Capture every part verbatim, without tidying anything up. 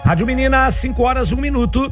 Rádio Menina, cinco horas, um minuto.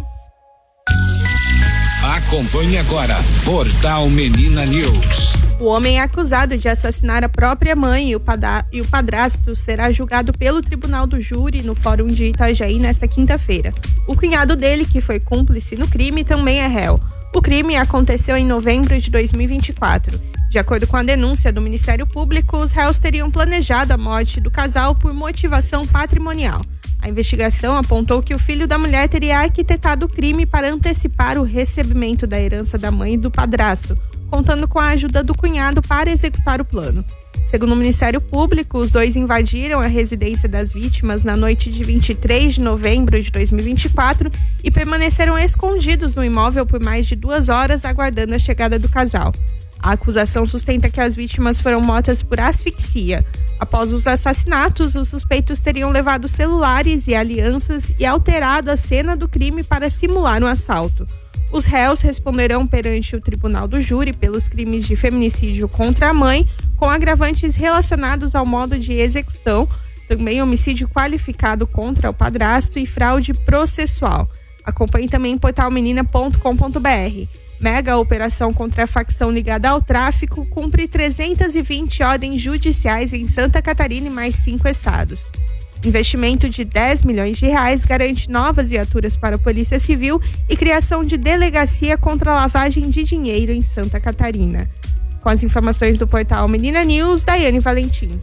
Acompanhe agora, Portal Menina News. O homem é acusado de assassinar a própria mãe e o, pada- e o padrasto será julgado pelo Tribunal do Júri no Fórum de Itajaí nesta quinta-feira. O cunhado dele, que foi cúmplice no crime, também é réu. O crime aconteceu em novembro de dois mil e vinte e quatro. De acordo com a denúncia do Ministério Público, os réus teriam planejado a morte do casal por motivação patrimonial. A investigação apontou que o filho da mulher teria arquitetado o crime para antecipar o recebimento da herança da mãe e do padrasto, contando com a ajuda do cunhado para executar o plano. Segundo o Ministério Público, os dois invadiram a residência das vítimas na noite de vinte e três de novembro de dois mil e vinte e quatro e permaneceram escondidos no imóvel por mais de duas horas, aguardando a chegada do casal. A acusação sustenta que as vítimas foram mortas por asfixia. Após os assassinatos, os suspeitos teriam levado celulares e alianças e alterado a cena do crime para simular um assalto. Os réus responderão perante o Tribunal do Júri pelos crimes de feminicídio contra a mãe, com agravantes relacionados ao modo de execução, também homicídio qualificado contra o padrasto e fraude processual. Acompanhe também em portal menina ponto com ponto br. Mega operação contra a facção ligada ao tráfico cumpre trezentas e vinte ordens judiciais em Santa Catarina e mais cinco estados. Investimento de dez milhões de reais garante novas viaturas para a Polícia Civil e criação de delegacia contra a lavagem de dinheiro em Santa Catarina. Com as informações do portal Menina News, Daiane Valentim.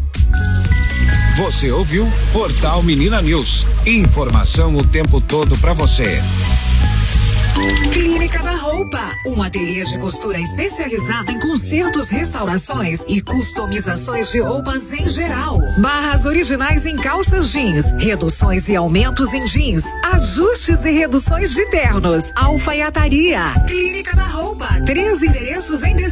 Você ouviu Portal Menina News. Informação o tempo todo para você. Clínica da Roupa, um ateliê de costura especializado em consertos, restaurações e customizações de roupas em geral. Barras originais em calças jeans, reduções e aumentos em jeans, ajustes e reduções de ternos, alfaiataria. Clínica da Roupa, três endereços em